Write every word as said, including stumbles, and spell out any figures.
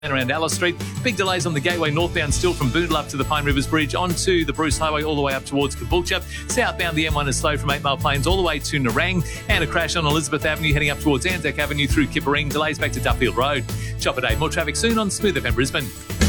around Alice Street. Big delays on the Gateway northbound still from Boondall to the Pine Rivers Bridge onto the Bruce Highway all the way up towards Caboolture. Southbound the M one is slow from Eight Mile Plains all the way to Nerang, and a crash on Elizabeth Avenue heading up towards Anzac Avenue through Kippering. Delays back to Duffield Road. Chopper Day. More traffic soon on Smooth F M Brisbane.